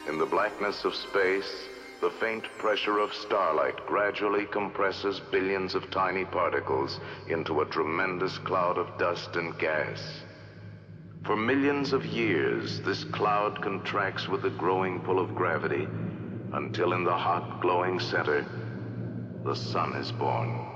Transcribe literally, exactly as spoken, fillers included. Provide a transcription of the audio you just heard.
In the blackness of space, the faint pressure of starlight gradually compresses billions of tiny particles into a tremendous cloud of dust and gas. For millions of years, this cloud contracts with the growing pull of gravity until in the hot, glowing center, the sun is born.